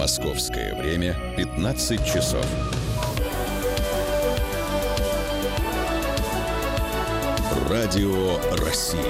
Московское время 15 часов. Радио России.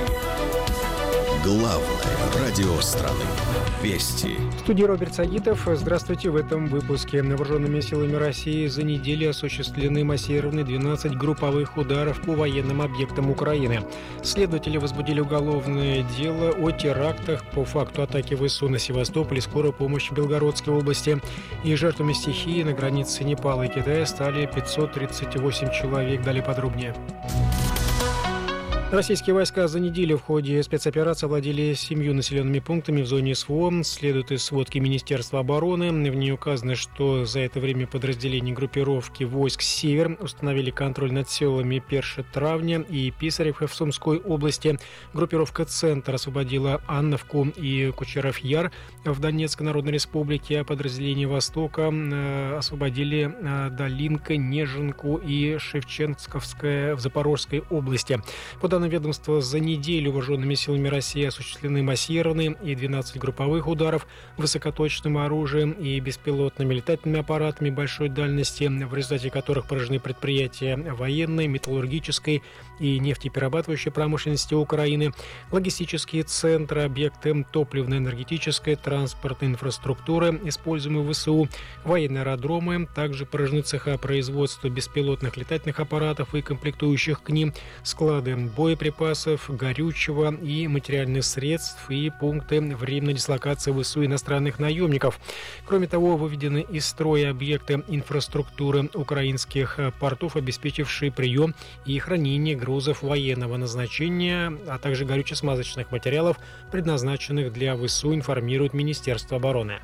Главное радио страны. Вести. В студии Роберт Сагитов. Здравствуйте. В этом выпуске. Вооруженными силами России за неделю осуществлены массированные 12 групповых ударов по военным объектам Украины. Следователи возбудили уголовное дело о терактах по факту атаки ВСУ на Севастополь и скорую помощь в Белгородской области. И жертвами стихии на границе Непала и Китая стали 538 человек. Далее подробнее. Российские войска за неделю в ходе спецоперации овладели 7 населенными пунктами в зоне СВО. Следует из сводки Министерства обороны. В ней указано, что за это время подразделения группировки войск «Север» установили контроль над селами Перша-Травня и Писаревка в Сумской области. Группировка «Центр» освободила Анновку и Кучеров-Яр в Донецкой Народной Республике, а подразделения «Востока» освободили Долинка, Нежинку и Шевченковское в Запорожской области. По данным ведомства, за неделю вооруженными силами России осуществлены массированные и 12 групповых ударов высокоточным оружием и беспилотными летательными аппаратами большой дальности, в результате которых поражены предприятия военной, металлургической и нефтеперерабатывающей промышленности Украины, логистические центры, объекты топливно-энергетической, транспортной инфраструктуры, используемые в ВСУ, военные аэродромы, также поражены цеха производства беспилотных летательных аппаратов и комплектующих к ним, склады боеприпасов, горючего и материальных средств и пункты временной дислокации ВСУ иностранных наемников. Кроме того, выведены из строя объекты инфраструктуры украинских портов, обеспечившие прием и хранение грузов военного назначения, а также горюче-смазочных материалов, предназначенных для ВСУ, информирует Министерство обороны.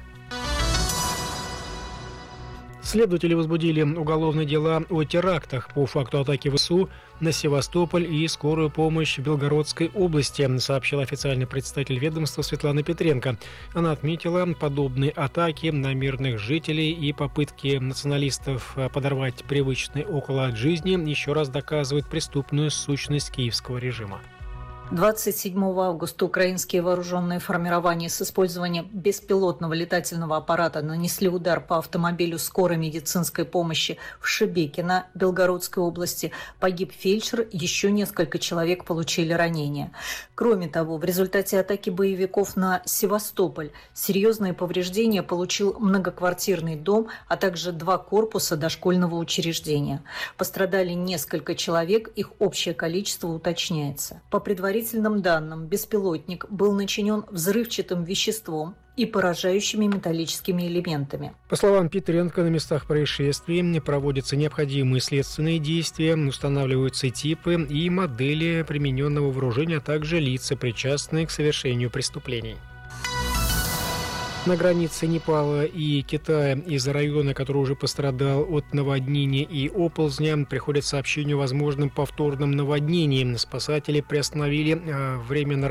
Следователи возбудили уголовные дела о терактах по факту атаки ВСУ на Севастополь и скорую помощь в Белгородской области, сообщил официальный представитель ведомства Светлана Петренко. Она отметила, подобные атаки на мирных жителей и попытки националистов подорвать привычный уклад жизни еще раз доказывают преступную сущность киевского режима. 27 августа украинские вооруженные формирования с использованием беспилотного летательного аппарата нанесли удар по автомобилю скорой медицинской помощи в Шебекино, Белгородской области. Погиб фельдшер, еще несколько человек получили ранения. Кроме того, в результате атаки боевиков на Севастополь серьезные повреждения получил многоквартирный дом, а также 2 корпуса дошкольного учреждения. Пострадали несколько человек, их общее количество уточняется. По предварительным данным, беспилотник был начинен взрывчатым веществом и поражающими металлическими элементами. По словам Петренко, на местах происшествий проводятся необходимые следственные действия, устанавливаются типы и модели примененного вооружения, а также лица, причастные к совершению преступлений. На границе Непала и Китая из района, который уже пострадал от наводнения и оползня, приходят сообщения о возможном повторном наводнении. Спасатели приостановили временно